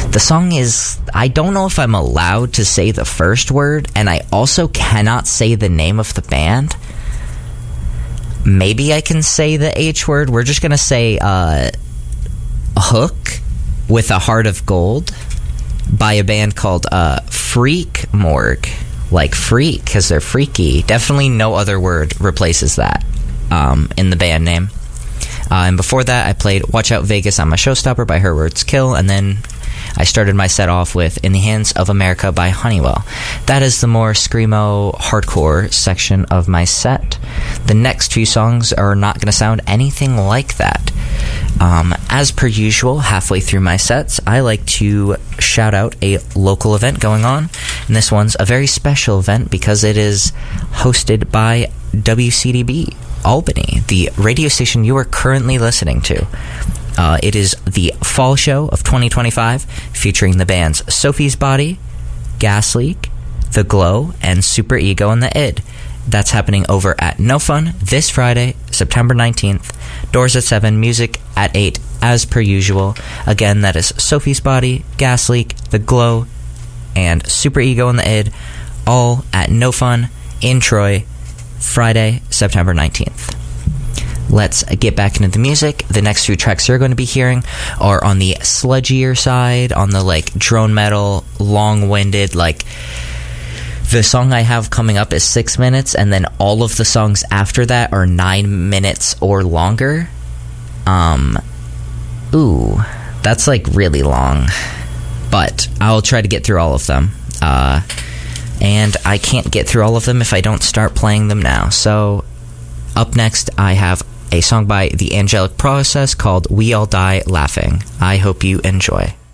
The song is, I don't know if I'm allowed to say the first word, and I also cannot say the name of the band. Maybe I can say the H word. We're just going to say Hook with a Heart of Gold by a band called Freak Morgue. Like freak, because they're freaky. Definitely no other word replaces that in the band name. And before that, I played Watch Out Vegas, I'm a Showstopper by Her Words Kill, and then I started my set off with In the Hands of America by Honeywell. That is the more screamo, hardcore section of my set. The next few songs are not going to sound anything like that. As per usual, halfway through my sets, I like to shout out a local event going on. And this one's a very special event because it is hosted by WCDB Albany, the radio station you are currently listening to. It is the Fall Show of 2025, featuring the bands Sophie's Body, Gas Leak, The Glow, and Super Ego and the Id. That's happening over at No Fun this Friday, September 19th. Doors at 7, music at 8, as per usual. Again, that is Sophie's Body, Gas Leak, The Glow, and Super Ego and the Id, all at No Fun in Troy, Friday, September 19th. Let's get back into the music. The next few tracks you're going to be hearing are on the sludgier side, on the like drone metal, long-winded, like the song I have coming up is 6 minutes, and then all of the songs after that are 9 minutes or longer. That's like really long, but I'll try to get through all of them. And I can't get through all of them if I don't start playing them now. So up next, I have a song by The Angelic Process called We All Die Laughing. I hope you enjoy.